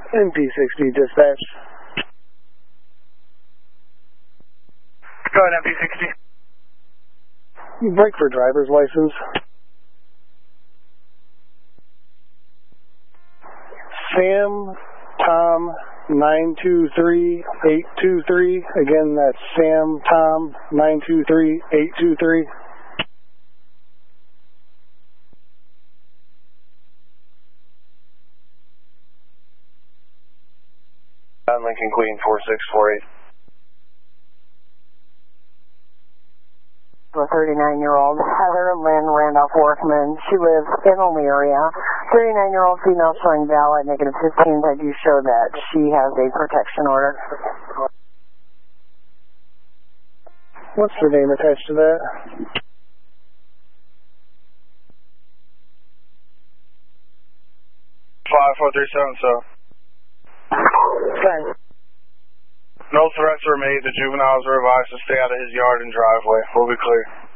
NP60 dispatch. Go ahead, NP60. Break for driver's license. Sam Tom 923823. Again, that's Sam Tom 923823. Lincoln Queen 4648. A 39-year-old Heather Lynn Randolph Workman. She lives in Elyria. 39-year-old female showing valid -15. I do show that she has a protection order. What's the name attached to that? 5437, so. Okay. No threats were made. The juveniles were advised to stay out of his yard and driveway. We'll be clear.